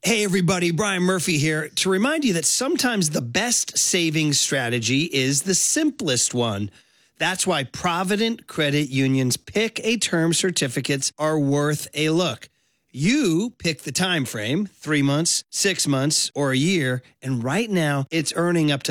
Hey, everybody, Brian Murphy here to remind you that sometimes the best savings strategy is the simplest one. That's why Provident Credit Union's Pick a Term certificates are worth a look. You pick the time frame, 3 months, 6 months, or a year, and right now it's earning up to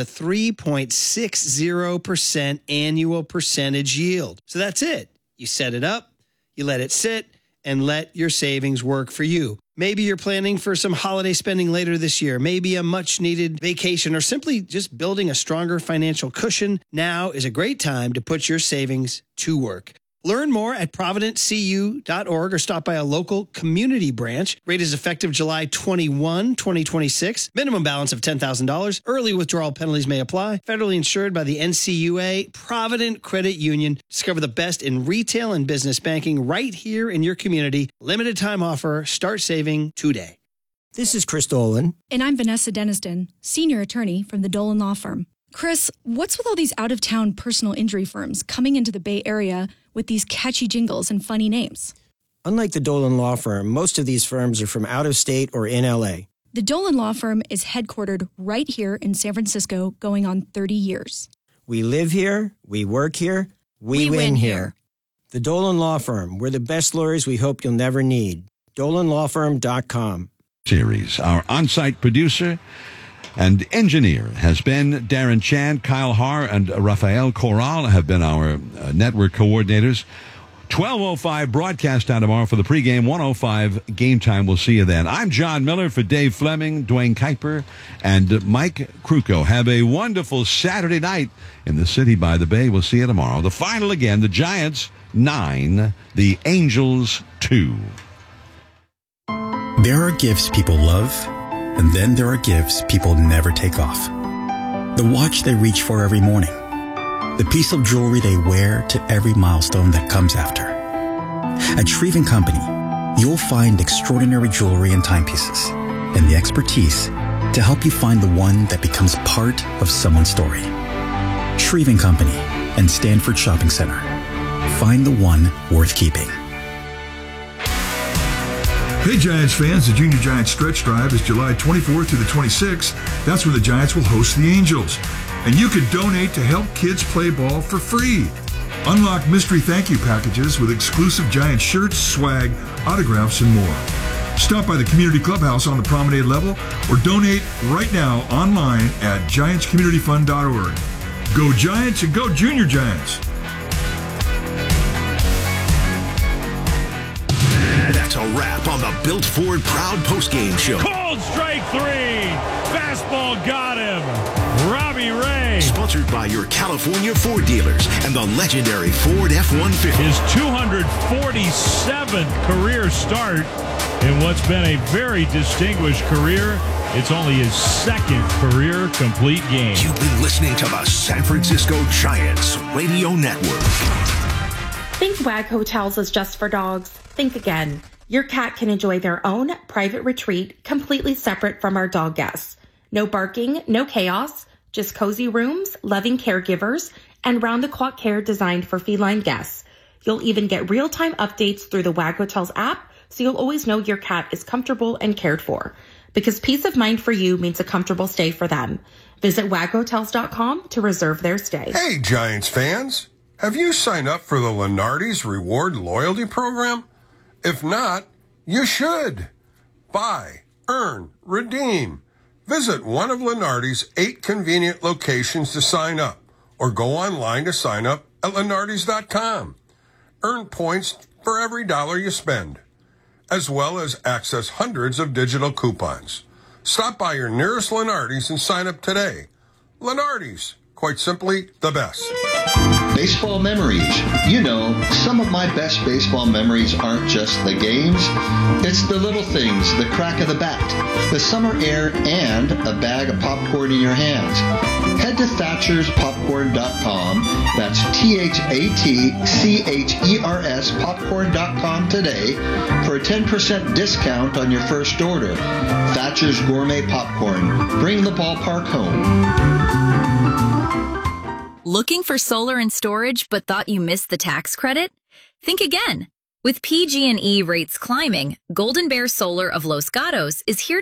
3.60% annual percentage yield. So that's it. You set it up, you let it sit, and let your savings work for you. Maybe you're planning for some holiday spending later this year, maybe a much-needed vacation, or simply just building a stronger financial cushion. Now is a great time to put your savings to work. Learn more at providentcu.org or stop by a local community branch. Rate is effective July 21, 2026. Minimum balance of $10,000. Early withdrawal penalties may apply. Federally insured by the NCUA. Provident Credit Union. Discover the best in retail and business banking right here in your community. Limited time offer. Start saving today. This is Chris Dolan. And I'm Vanessa Deniston, senior attorney from the Dolan Law Firm. Chris, what's with all these out-of-town personal injury firms coming into the Bay Area with these catchy jingles and funny names? Unlike the Dolan Law Firm, most of these firms are from out of state or in L.A. The Dolan Law Firm is headquartered right here in San Francisco, going on 30 years. We live here, we work here, we win here. The Dolan Law Firm, we're the best lawyers we hope you'll never need. DolanLawFirm.com. Series. Our on-site producer and engineer has been Darren Chan. Kyle Haar and Rafael Corral have been our network coordinators. 12:05 broadcast time tomorrow for the pregame. 1:05 game time. We'll see you then. I'm John Miller for Dave Fleming, Dwayne Kuiper, and Mike Krukow. Have a wonderful Saturday night in the city by the bay. We'll see you tomorrow. The final again, the Giants 9, the Angels 2. There are gifts people love, and then there are gifts people never take off. The watch they reach for every morning. The piece of jewelry they wear to every milestone that comes after. At Shreve & Company, you'll find extraordinary jewelry and timepieces, and the expertise to help you find the one that becomes part of someone's story. Shreve & Company and Stanford Shopping Center. Find the one worth keeping. Hey Giants fans, the Junior Giants Stretch Drive is July 24th through the 26th. That's where the Giants will host the Angels. And you can donate to help kids play ball for free. Unlock mystery thank you packages with exclusive Giants shirts, swag, autographs, and more. Stop by the community clubhouse on the promenade level or donate right now online at giantscommunityfund.org. Go Giants and go Junior Giants! That's a wrap on the Built Ford Proud Postgame Show. Called strike 3. Fastball got him. Robbie Ray. Sponsored by your California Ford dealers and the legendary Ford F-150. His 247th career start in what's been a very distinguished career. It's only his second career complete game. You've been listening to the San Francisco Giants Radio Network. Think WAG Hotels is just for dogs? Think again. Your cat can enjoy their own private retreat completely separate from our dog guests. No barking, no chaos, just cozy rooms, loving caregivers, and round-the-clock care designed for feline guests. You'll even get real-time updates through the WAG Hotels app, so you'll always know your cat is comfortable and cared for. Because peace of mind for you means a comfortable stay for them. Visit waghotels.com to reserve their stay. Hey, Giants fans! Have you signed up for the Lenardi's Reward Loyalty Program? If not, you should. Buy, earn, redeem. Visit one of Lenardi's 8 convenient locations to sign up, or go online to sign up at lenardis.com. Earn points for every dollar you spend, as well as access hundreds of digital coupons. Stop by your nearest Lenardi's and sign up today. Lenardi's, quite simply, the best. Baseball memories. You know, some of my best baseball memories aren't just the games. It's the little things, the crack of the bat, the summer air, and a bag of popcorn in your hands. Head to ThatchersPopcorn.com. That's ThatChers Popcorn.com today for a 10% discount on your first order. Thatcher's Gourmet Popcorn. Bring the ballpark home. Looking for solar and storage but thought you missed the tax credit? Think again. With PG&E rates climbing, Golden Bear Solar of Los Gatos is here